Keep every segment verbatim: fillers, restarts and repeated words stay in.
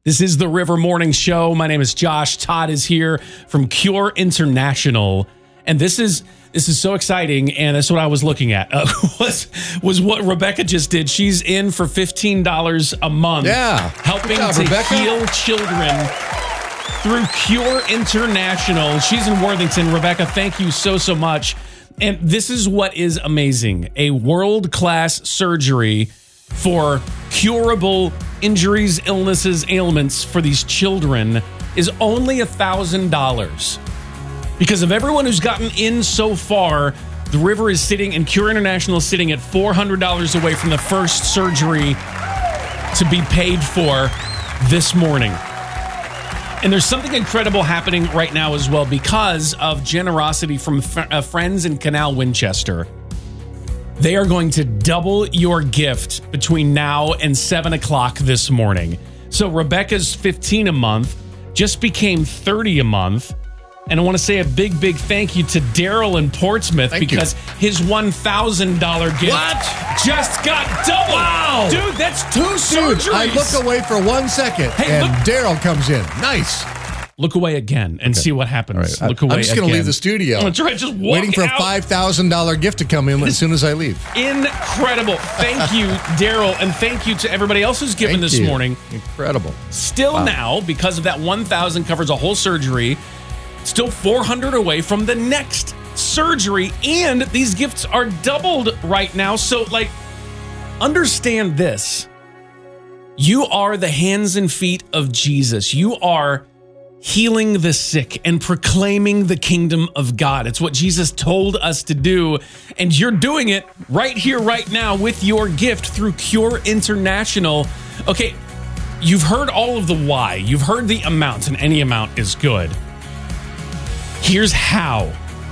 This is the River Morning Show. My name is Josh. Todd is here from Cure International. And this is this is so exciting, and that's what I was looking at, uh, was, was what Rebecca just did. She's in for fifteen dollars a month. Yeah. Helping job, to Rebecca. heal children through Cure International. She's in Worthington. Rebecca, thank you so, so much. And this is what is amazing. A world-class surgery for curable injuries, illnesses, ailments for these children is only one thousand dollars. Because of everyone who's gotten in so far, the River is sitting, and Cure International is sitting at four hundred dollars away from the first surgery to be paid for this morning. And there's something incredible happening right now as well because of generosity from f- uh, friends in Canal Winchester. They are going to double your gift between now and seven o'clock this morning. So Rebecca's fifteen a month just became thirty a month. And I want to say a big, big thank you to Daryl in Portsmouth Thank because you. his one thousand dollars gift What? just got doubled. Wow. Dude, that's two Dude, surgeries. I look away for one second, Hey, and look- Daryl comes in. Nice. Look away again and see what happens. All right, Look I- away I'm just going to again. leave the studio. That's right, just walk Waiting for a out. five thousand dollars gift to come in as soon as I leave. Incredible. Thank you, Daryl, and thank you to everybody else who's given Thank this you. morning. Incredible. Still Wow. now, because of that one thousand covers a whole surgery, still four hundred away from the next surgery, and these gifts are doubled right now. So, like, understand this. You are the hands and feet of Jesus. You are healing the sick and proclaiming the kingdom of God. It's what Jesus told us to do, and you're doing it right here, right now with your gift through Cure International. Okay, you've heard all of the why. You've heard the amounts, and any amount is good. Here's how.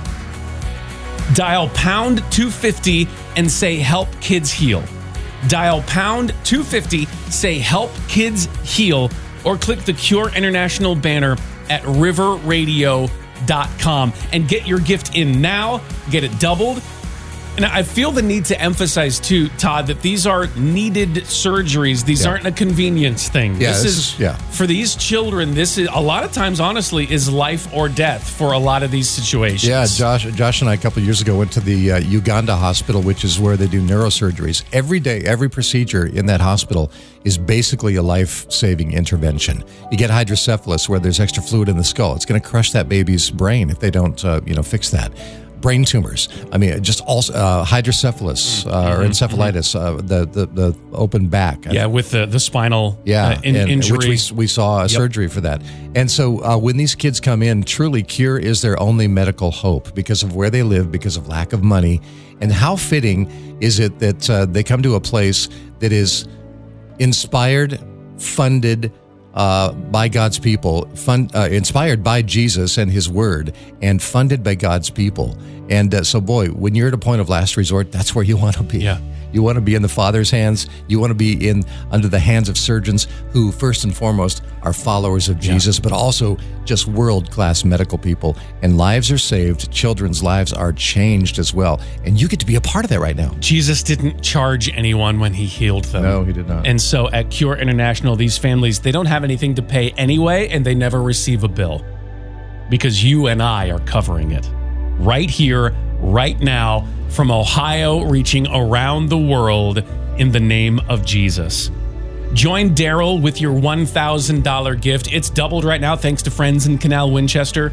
Dial pound two fifty and say help kids heal. Dial pound two fifty, say help kids heal, or click the Cure International banner at river radio dot com and get your gift in now, get it doubled. And I feel the need to emphasize too, Todd, that these are needed surgeries. These Yeah. aren't a convenience thing. Yeah, this, this is, is- yeah. for these children, this is a lot of times, honestly, is life or death for a lot of these situations. Yeah, Josh, Josh and I a couple of years ago went to the uh, Uganda hospital, which is where they do neurosurgeries. Every day, every procedure in that hospital is basically a life-saving intervention. You get hydrocephalus, where there's extra fluid in the skull. It's going to crush that baby's brain if they don't, uh, you know, fix that. Brain tumors. I mean, just also uh, hydrocephalus uh, or encephalitis, uh, the, the the open back. Yeah, with the, the spinal Yeah, uh, in, and, injury. which we, we saw a Yep. surgery for that. And so uh, when these kids come in, truly Cure is their only medical hope because of where they live, because of lack of money. And how fitting is it that uh, they come to a place that is inspired, funded, Uh, by God's people, fun, uh, inspired by Jesus and His Word, and funded by God's people. And uh, so, boy, when you're at a point of last resort, that's where you want to be. Yeah. You want to be in the Father's hands. You want to be in under the hands of surgeons who, first and foremost, are followers of Jesus, but also just world-class medical people. And lives are saved. Children's lives are changed as well. And you get to be a part of that right now. Jesus didn't charge anyone when he healed them. No, He did not. And so at Cure International, these families, they don't have anything to pay anyway, and they never receive a bill because you and I are covering it right here, right now, from Ohio, reaching around the world in the name of Jesus. Join Daryl with your one thousand dollars gift. It's doubled right now thanks to friends in Canal Winchester.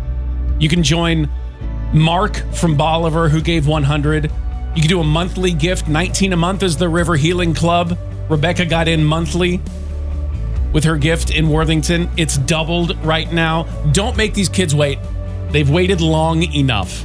You can join Mark from Bolivar, who gave one hundred dollars. You can do a monthly gift. nineteen dollars a month is the River Healing Club. Rebecca got in monthly with her gift in Worthington. It's doubled right now. Don't make these kids wait. They've waited long enough.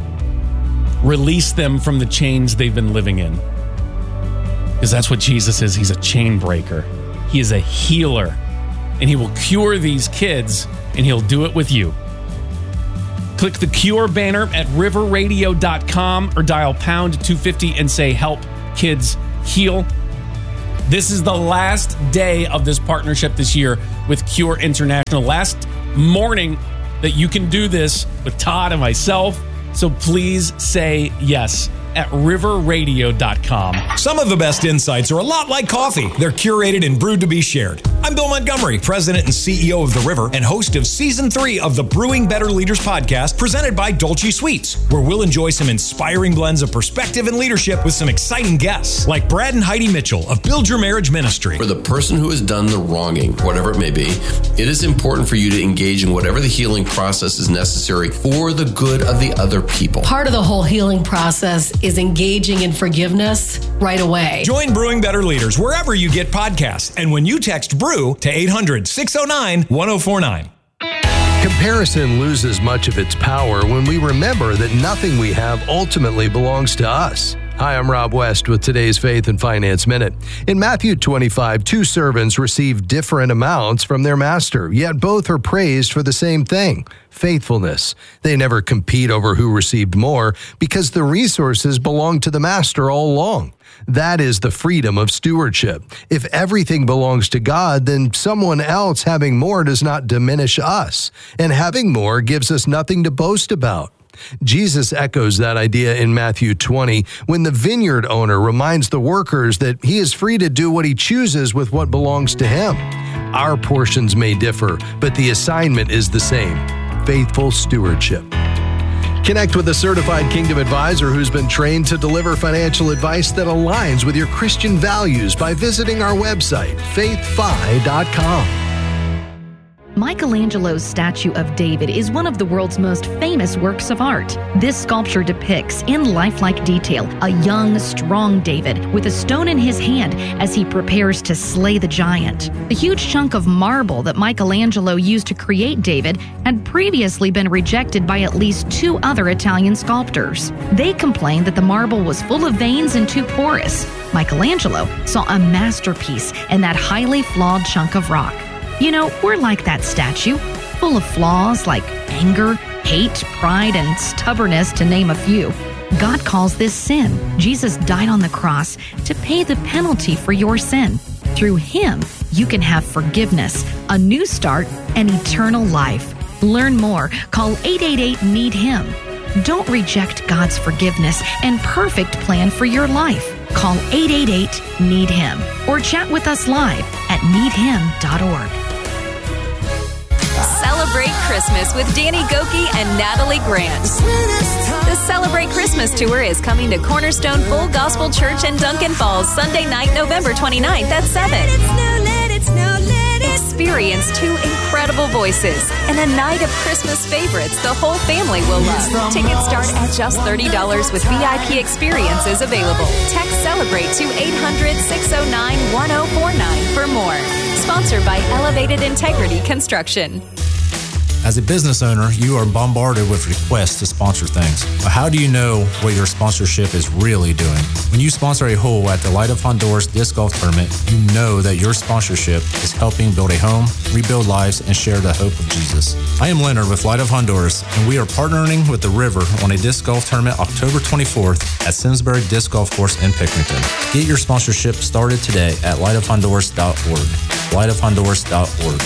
Release them from the chains they've been living in. Because that's what Jesus is. He's a chain breaker. He is a healer. And he will cure these kids, and he'll do it with you. Click the Cure banner at river radio dot com or dial pound two fifty and say help kids heal. This is the last day of this partnership this year with Cure International. Last morning that you can do this with Todd and myself. So please say yes at river radio dot com. Some of the best insights are a lot like coffee. They're curated and brewed to be shared. I'm Bill Montgomery, President and C E O of The River and host of Season three of the Brewing Better Leaders podcast presented by Dolce Sweets, where we'll enjoy some inspiring blends of perspective and leadership with some exciting guests like Brad and Heidi Mitchell of Build Your Marriage Ministry. For the person who has done the wronging, whatever it may be, it is important for you to engage in whatever the healing process is necessary for the good of the other people. Part of the whole healing process is engaging in forgiveness right away. Join Brewing Better Leaders wherever you get podcasts and when you text BREW to eight hundred, six oh nine, one oh four nine. Comparison loses much of its power when we remember that nothing we have ultimately belongs to us. Hi, I'm Rob West with today's Faith and Finance Minute. In Matthew twenty-five, two servants received different amounts from their master, yet both are praised for the same thing, faithfulness. They never compete over who received more because the resources belong to the master all along. That is the freedom of stewardship. If everything belongs to God, then someone else having more does not diminish us, and having more gives us nothing to boast about. Jesus echoes that idea in Matthew twenty when the vineyard owner reminds the workers that he is free to do what he chooses with what belongs to him. Our portions may differ, but the assignment is the same: faithful stewardship. Connect with a certified Kingdom advisor who's been trained to deliver financial advice that aligns with your Christian values by visiting our website, faith fi dot com. Michelangelo's statue of David is one of the world's most famous works of art. This sculpture depicts, in lifelike detail, a young, strong David with a stone in his hand as he prepares to slay the giant. The huge chunk of marble that Michelangelo used to create David had previously been rejected by at least two other Italian sculptors. They complained that the marble was full of veins and too porous. Michelangelo saw a masterpiece in that highly flawed chunk of rock. You know, we're like that statue, full of flaws like anger, hate, pride, and stubbornness, to name a few. God calls this sin. Jesus died on the cross to pay the penalty for your sin. Through him, you can have forgiveness, a new start, and eternal life. Learn more. Call eight eight eight, need him. Don't reject God's forgiveness and perfect plan for your life. Call eight eight eight, need him or chat with us live at need him dot org. Celebrate Christmas with Danny Gokey and Natalie Grant. The Celebrate Christmas Tour is coming to Cornerstone Full Gospel Church in Duncan Falls Sunday night, November twenty-ninth at seven. Experience two incredible voices and a night of Christmas favorites the whole family will love. Tickets start at just thirty dollars with V I P experiences available. Text CELEBRATE to eight hundred, six oh nine, one oh four nine for more. Sponsored by Elevated Integrity Construction. As a business owner, you are bombarded with requests to sponsor things. But how do you know what your sponsorship is really doing? When you sponsor a hole at the Light of Honduras Disc Golf Tournament, you know that your sponsorship is helping build a home, rebuild lives, and share the hope of Jesus. I am Leonard with Light of Honduras, and we are partnering with The River on a disc golf tournament October twenty-fourth at Simsbury Disc Golf Course in Pickerington. Get your sponsorship started today at light of honduras dot org. light of honduras dot org.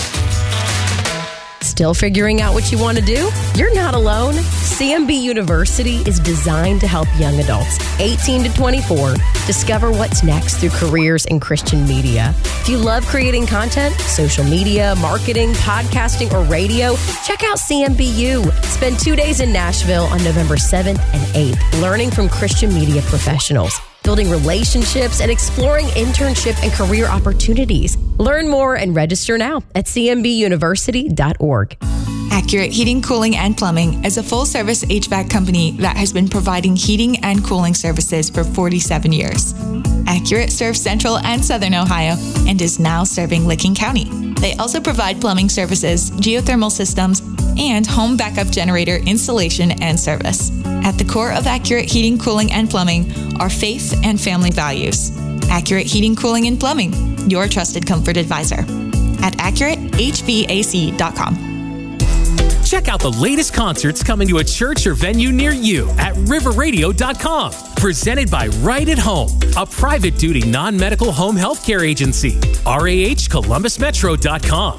Still figuring out what you want to do? You're not alone. C M B University is designed to help young adults, eighteen to twenty-four, discover what's next through careers in Christian media. If you love creating content, social media, marketing, podcasting, or radio, check out C M B U. Spend two days in Nashville on November seventh and eighth, learning from Christian media professionals, building relationships, and exploring internship and career opportunities. Learn more and register now at c m b university dot org. Accurate Heating, Cooling, and Plumbing is a full-service H V A C company that has been providing heating and cooling services for forty-seven years. Accurate serves Central and Southern Ohio and is now serving Licking County. They also provide plumbing services, geothermal systems, and home backup generator installation and service. At the core of Accurate Heating, Cooling, and Plumbing are faith and family values. Accurate Heating, Cooling, and Plumbing, your trusted comfort advisor. At accurate h v a c dot com. Check out the latest concerts coming to a church or venue near you at river radio dot com. Presented by Right at Home, a private duty non-medical home health care agency. r a h columbus metro dot com.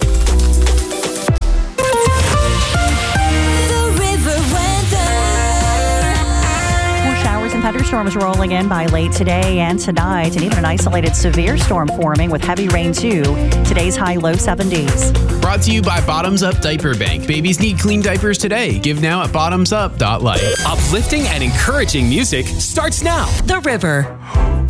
thunderstorms rolling in by late today and tonight, and even an isolated severe storm forming with heavy rain too. Today's high low seventies. Brought to you by Bottoms Up Diaper Bank. Babies need clean diapers today. Give now at bottoms up dot life. Uplifting and encouraging music starts now. The River.